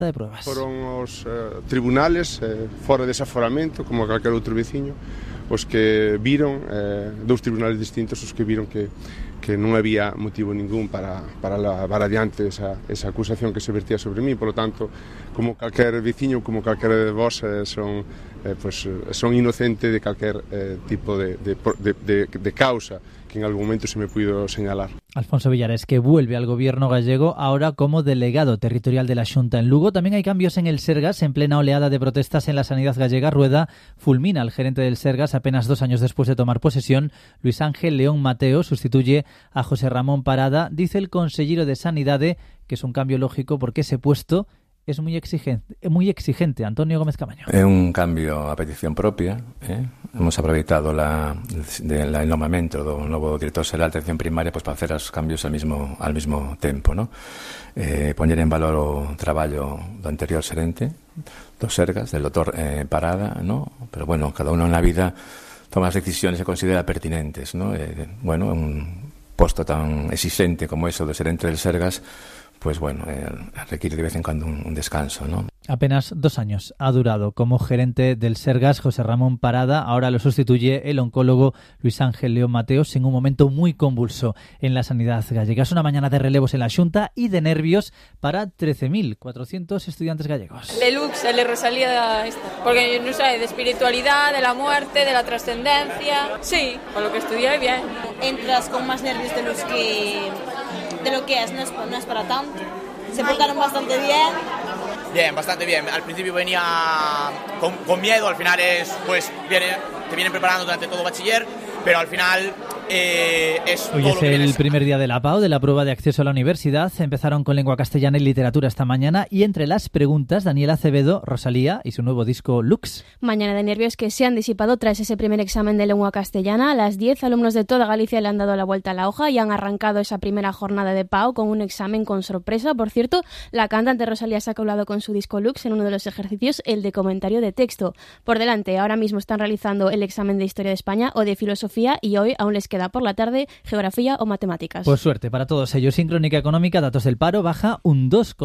de pruebas. Foron os tribunales, fora dese aforamento, como calquer outro veciño, os que viron, dous tribunales distintos, os que viron que non había motivo ningún para levar adiante esa acusación que se vertía sobre mí. Por lo tanto, como calquer veciño, como calquer de vos, son inocente de calquer tipo de causa que en algún momento se me puido señalar. Alfonso Villares, que vuelve al gobierno gallego ahora como delegado territorial de la Xunta en Lugo. También hay cambios en el Sergas. En plena oleada de protestas en la sanidad gallega, Rueda fulmina al gerente del Sergas apenas 2 años después de tomar posesión. Luis Ángel León Mateo sustituye a José Ramón Parada. Dice el consellero de Sanidade que es un cambio lógico porque ese puesto es muy exigente. Antonio Gómez Camaño. É un cambio a petición propia. Hemos aproveitado el nomamento do novo director xeral de atención primaria para hacer os cambios al mismo tempo, ¿no? Poñer en valor o traballo do anterior xerente do Sergas, del doctor Parada, ¿no? Pero bueno, cada uno na vida toma as decisións que considera pertinentes, ¿no? Un posto tan exigente como eso do xerente del Sergas, pues bueno, requiere de vez en cuando un descanso, ¿no? Apenas 2 años ha durado como gerente del Sergas José Ramón Parada. Ahora lo sustituye el oncólogo Luis Ángel León Mateos en un momento muy convulso en la sanidad gallega. Es una mañana de relevos en la Xunta y de nervios para 13.400 estudiantes gallegos. De Lux, el de Rosalía, porque no sé, de espiritualidad, de la muerte, de la trascendencia. Sí, con lo que estudié bien. Entras con más nervios de lo que es, no es para tanto. Se portaron bastante bien. Bien, bastante bien. Al principio venía con miedo, al final te vienen preparando durante todo bachiller, pero al final Hoy es el primer día de la PAU, de la prueba de acceso a la universidad. Empezaron con lengua castellana y literatura esta mañana y entre las preguntas, Daniela Acevedo, Rosalía y su nuevo disco Lux. Mañana de nervios que se han disipado tras ese primer examen de lengua castellana. A las 10 alumnos de toda Galicia le han dado la vuelta a la hoja y han arrancado esa primera jornada de PAU con un examen con sorpresa. Por cierto, la cantante Rosalía se ha colado con su disco Lux en uno de los ejercicios, el de comentario de texto. Por delante, ahora mismo están realizando el examen de Historia de España o de Filosofía y hoy aún les queda por la tarde Geografía o Matemáticas. Pues suerte para todos ellos. Sin crónica económica, datos del paro, baja un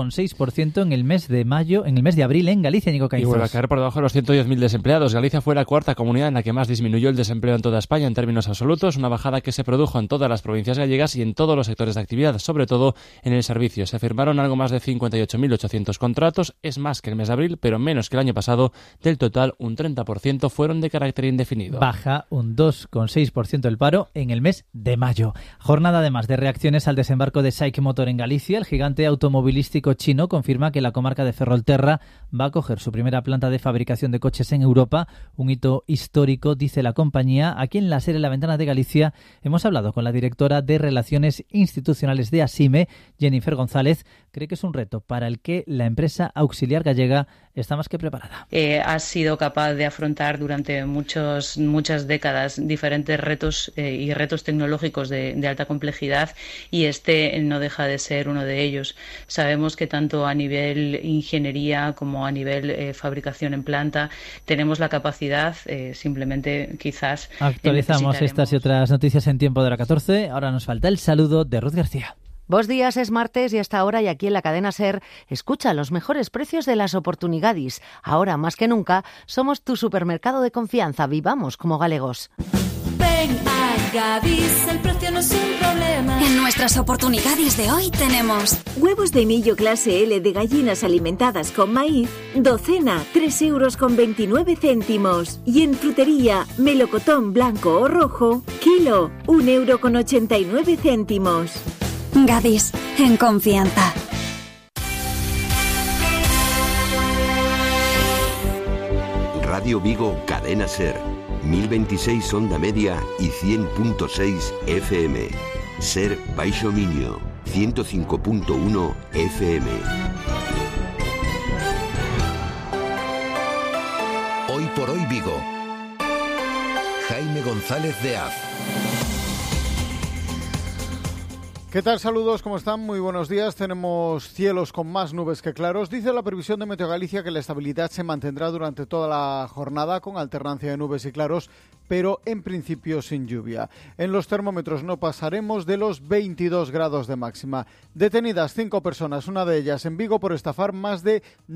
2,6% en el mes de mayo, en el mes de abril en Galicia, Nico Caizos. Y vuelve a caer por debajo de los 110.000 desempleados. Galicia fue la cuarta comunidad en la que más disminuyó el desempleo en toda España en términos absolutos, una bajada que se produjo en todas las provincias gallegas y en todos los sectores de actividad, sobre todo en el servicio. Se firmaron algo más de 58.800 contratos, es más que el mes de abril, pero menos que el año pasado. Del total, un 30% fueron de carácter indefinido. Baja un 2,6% el paro en el mes de mayo. Jornada además de reacciones al desembarco de SAIC Motor en Galicia. El gigante automovilístico chino confirma que la comarca de Ferrolterra va a coger su primera planta de fabricación de coches en Europa, un hito histórico, dice la compañía. Aquí en la serie La Ventana de Galicia hemos hablado con la directora de Relaciones Institucionales de ASIME, Jennifer González. Cree que es un reto para el que la empresa auxiliar gallega está más que preparada. Ha sido capaz de afrontar durante muchas décadas diferentes retos y retos tecnológicos de alta complejidad, y este no deja de ser uno de ellos. Sabemos que tanto a nivel ingeniería como a nivel fabricación en planta tenemos la capacidad, simplemente quizás... Actualizamos estas y otras noticias en tiempo de la 14. Ahora nos falta el saludo de Ruth García. Bos días, es martes y hasta ahora y aquí en la cadena SER escucha los mejores precios de las oportunidades. Ahora más que nunca somos tu supermercado de confianza. Vivamos como galegos. Ven a Gadis, el precio no es un problema. En nuestras oportunidades de hoy tenemos huevos de millo clase L de gallinas alimentadas con maíz, docena, 3,29 €. Y en frutería, melocotón blanco o rojo, kilo, 1,89 €. Gadis, en confianza. Radio Vigo, Cadena SER, 1026 onda media y 100.6 FM. SER Baixo Miño, 105.1 FM. Hoy por hoy Vigo. Jaime González de Az. ¿Qué tal? Saludos, ¿cómo están? Muy buenos días. Tenemos cielos con más nubes que claros. Dice la previsión de Meteo Galicia que la estabilidad se mantendrá durante toda la jornada con alternancia de nubes y claros, pero en principio sin lluvia. En los termómetros no pasaremos de los 22 grados de máxima. Detenidas 5 personas, una de ellas en Vigo por estafar más de